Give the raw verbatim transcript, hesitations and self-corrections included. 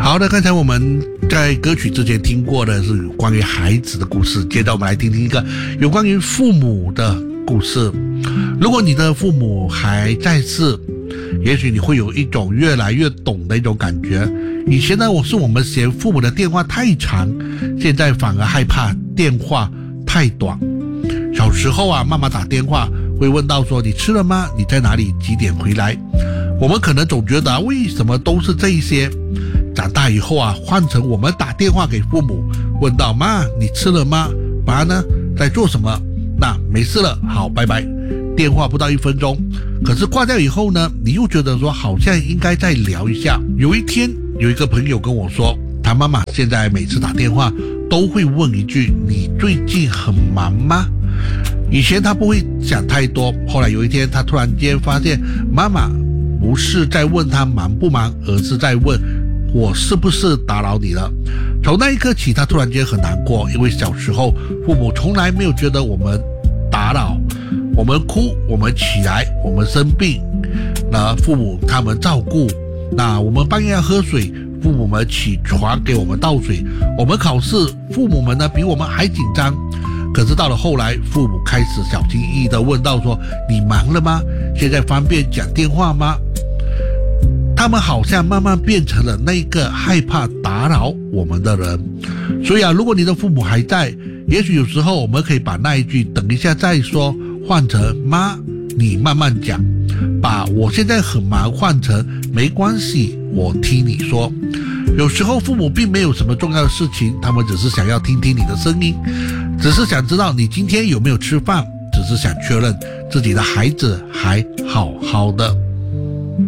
好的，刚才我们在歌曲之前听过的是关于孩子的故事，接着我们来听听一个有关于父母的故事。如果你的父母还在世，也许你会有一种越来越懂的一种感觉。以前呢，我是我们嫌父母的电话太长，现在反而害怕电话太短。小时候啊，妈妈打电话会问到说你吃了吗？你在哪里？几点回来？我们可能总觉得、啊、为什么都是这一些。长大以后啊，换成我们打电话给父母，问到妈你吃了吗？爸呢在做什么？那没事了，好，拜拜。电话不到一分钟，可是挂掉以后呢，你又觉得说好像应该再聊一下。有一天有一个朋友跟我说，他妈妈现在每次打电话都会问一句，你最近很忙吗？以前他不会想太多，后来有一天他突然间发现妈妈不是在问他忙不忙，而是在问我是不是打扰你了。从那一刻起，他突然间很难过，因为小时候父母从来没有觉得我们打扰，我们哭，我们起来，我们生病，那父母他们照顾，那我们半夜要喝水，父母们起床给我们倒水，我们考试，父母们呢比我们还紧张。可是到了后来，父母开始小心翼翼地问到说，你忙了吗？现在方便讲电话吗？他们好像慢慢变成了那个害怕打扰我们的人。所以啊，如果你的父母还在，也许有时候我们可以把那一句等一下再说换成妈你慢慢讲，把我现在很忙换成没关系我听你说。有时候父母并没有什么重要的事情，他们只是想要听听你的声音，只是想知道你今天有没有吃饭，只是想确认自己的孩子还好好的。